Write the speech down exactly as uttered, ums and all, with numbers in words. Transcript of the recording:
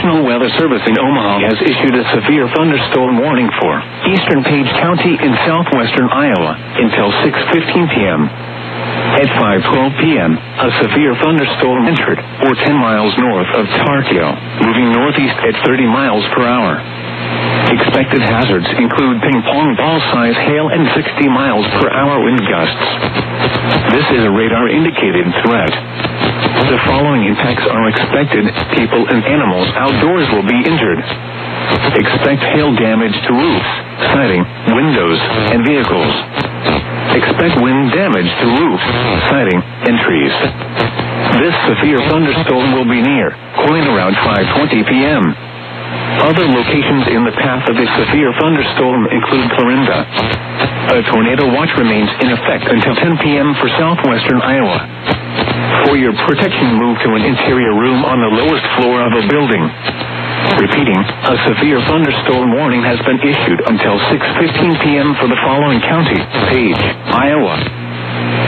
National Weather Service in Omaha has issued a severe thunderstorm warning for eastern Page County in southwestern Iowa until six fifteen p.m. At five twelve p.m., a severe thunderstorm entered, or ten miles north of Tarkio, moving northeast at thirty miles per hour. Expected hazards include ping-pong ball-size hail and sixty miles per hour wind gusts. This is a radar-indicated threat. The following impacts are expected. People and animals outdoors will be injured. Expect hail damage to roofs, siding, windows, and vehicles. Expect wind damage to roofs, siding, and trees. This severe thunderstorm will be near Coin around five twenty p.m. Other locations in the path of this severe thunderstorm include Clarinda. A tornado watch remains in effect until ten p.m. for southwestern Iowa. For your protection, move to an interior room on the lowest floor of a building. Repeating, a severe thunderstorm warning has been issued until six fifteen p.m. for the following county: Page, Iowa.